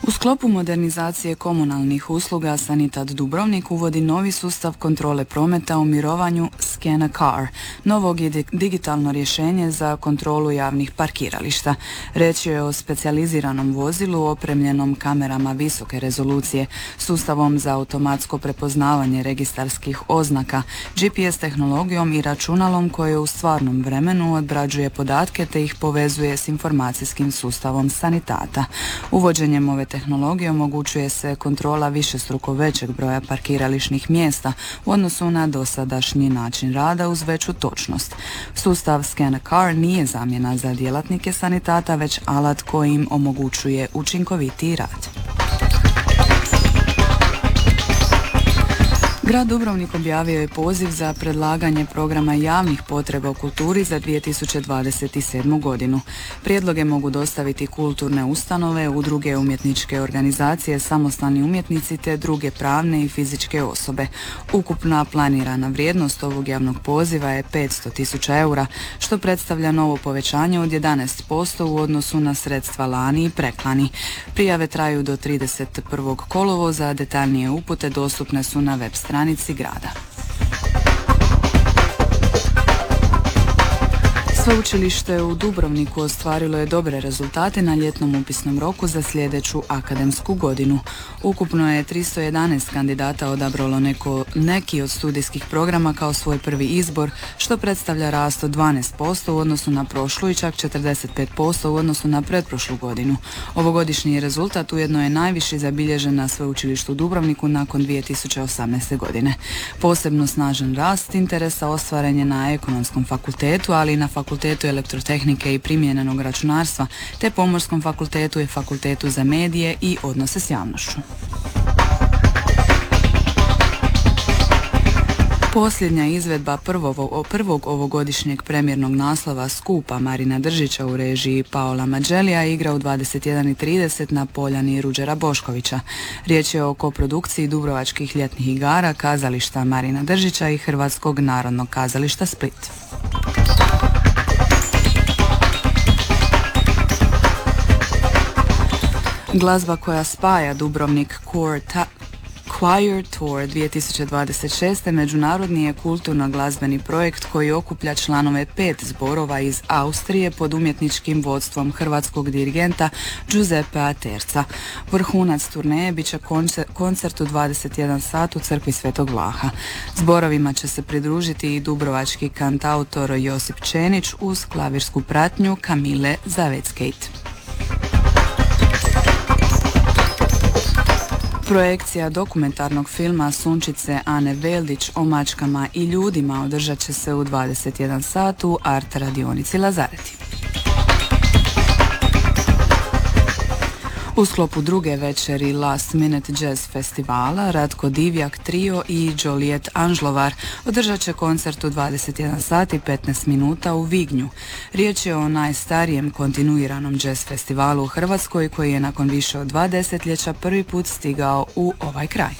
U sklopu modernizacije komunalnih usluga Sanitat Dubrovnik uvodi novi sustav kontrole prometa u mirovanju Scan a Car. Novog je digitalno rješenje za kontrolu javnih parkirališta. Riječ je o specijaliziranom vozilu opremljenom kamerama visoke rezolucije, sustavom za automatsko prepoznavanje registarskih oznaka, GPS tehnologijom i računalom koje u stvarnom vremenu obrađuje podatke te ih povezuje s informacijskim sustavom Sanitata. Uvođenjem ove tehnologije omogućuje se kontrola višestruko većeg broja parkirališnih mjesta u odnosu na dosadašnji način rada uz veću točnost. Sustav Scan a Car nije zamjena za djelatnike Sanitata, već alat koji im omogućuje učinkovitiji rad. Grad Dubrovnik objavio je poziv za predlaganje programa javnih potreba u kulturi za 2027. godinu. Prijedloge mogu dostaviti kulturne ustanove, udruge, umjetničke organizacije, samostalni umjetnici te druge pravne i fizičke osobe. Ukupna planirana vrijednost ovog javnog poziva je 500.000 eura, što predstavlja novo povećanje od 11% u odnosu na sredstva lani i preklani. Prijave traju do 31. kolovoza, detaljnije upute dostupne su na web stranici grada. Sveučilište u Dubrovniku ostvarilo je dobre rezultate na ljetnom upisnom roku za sljedeću akademsku godinu. Ukupno je 311 kandidata odabralo neki od studijskih programa kao svoj prvi izbor, što predstavlja rast od 12% u odnosu na prošlu i čak 45% u odnosu na pretprošlu godinu. Ovogodišnji rezultat ujedno je najviši zabilježen na Sveučilištu u Dubrovniku nakon 2018. godine. Posebno snažan rast interesa ostvaren je na Ekonomskom fakultetu, ali i na Fakultetu elektrotehnike i primijenjenog računarstva, te Pomorskom fakultetu i Fakultetu za medije i odnose s javnošću. Posljednja izvedba prvog ovogodišnjeg premijernog naslova skupa Marina Držića u režiji Paola Mađelija igra u 21:30 na poljani Ruđera Boškovića. Riječ je o koprodukciji Dubrovačkih ljetnih igara, kazališta Marina Držića i Hrvatskog narodnog kazališta Split. Glazba koja spaja Dubrovnik Choir Tour 2026. međunarodni je kulturno-glazbeni projekt koji okuplja članove 5 zborova iz Austrije pod umjetničkim vodstvom hrvatskog dirigenta Giuseppea Terza. Vrhunac turneje bit će koncert u 21 sat u crkvi Svetog Vlaha. Zborovima će se pridružiti i dubrovački kantautor Josip Čenić uz klavirsku pratnju Kamile Zaveckejt. Projekcija dokumentarnog filma Sunčice Ane Veldić o mačkama i ljudima održat će se u 21 sat u Art radionici Lazareti. U sklopu druge večeri Last Minute Jazz festivala Ratko Divjak Trio i Joliet Anžlovar održat će koncert u 21 sat i 15 minuta u Vignju. Riječ je o najstarijem kontinuiranom jazz festivalu u Hrvatskoj koji je nakon više od 2 desetljeća prvi put stigao u ovaj kraj.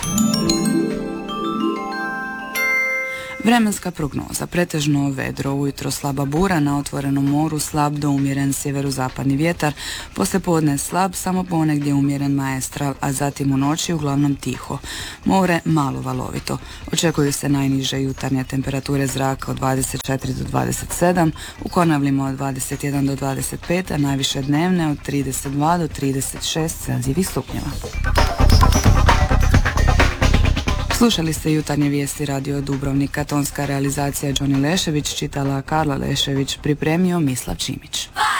Vremenska prognoza. Pretežno vedro, ujutro slaba bura, na otvorenom moru slab do umjeren sjeverozapadni vjetar, poslijepodne slab, samo ponegdje umjeren maestral, a zatim u noći uglavnom tiho. More malo valovito. Očekuju se najniže jutarnje temperature zraka od 24 do 27, u Konavlima od 21 do 25, a najviše dnevne od 32 do 36 celzijevih stupnjeva. Slušali ste jutarnje vijesti Radio Dubrovnika, tonska realizacija Đoni Lešević, čitala Karla Lešević, pripremio Mislav Čimić.